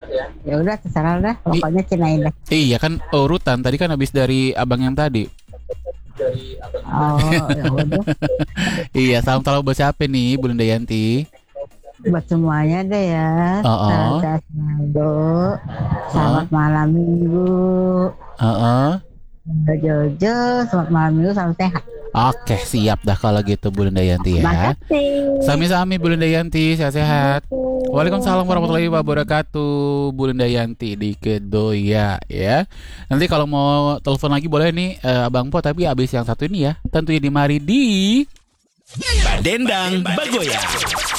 Ya udah terserah dah, pokoknya cinain dah. Iya kan urutan tadi kan habis dari abang yang tadi. Oh ya udah, Iya, salam salam buat siapa nih, Bu Linda Yanti? buat semuanya deh ya. Oh, oh, Sehat selalu. oh, Selamat malam minggu. oh, oh. Jojo, selamat malam minggu, salam sehat. Oke, siap dah kalau gitu Bu Linda Yanti ya. Makasih. Sami-sami Bu Linda Yanti, sehat-sehat. Waalaikumsalam warahmatullahi wabarakatuh, Bu Linda Yanti di Kedoya ya. Nanti kalau mau telepon lagi boleh nih Abang Po, tapi abis yang satu ini ya. Tentunya di mari di Badendang Bagoya.